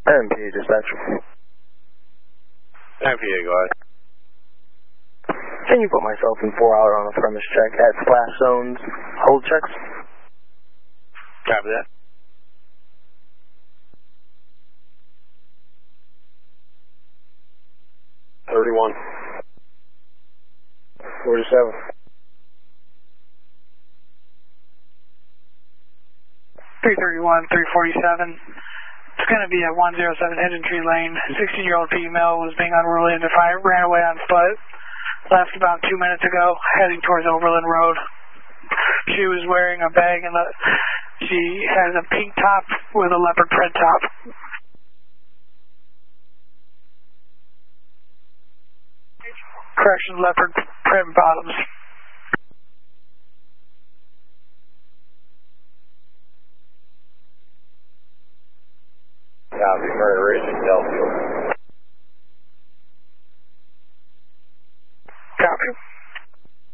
MPA dispatch. MPA, go ahead. Can you put myself in 4-hour on a premise check at splash zones, hold checks? Copy that. $31. $47. $331, $347. It's going to be at 107 Entry Lane. 16-year-old female was being unruly and defiant, ran away on foot. Left about 2 minutes ago, heading towards Overland Road. She was wearing a bag and she has a pink top with a leopard print top. Correction, leopard print bottoms. Copy, Murder Racing, Delfield.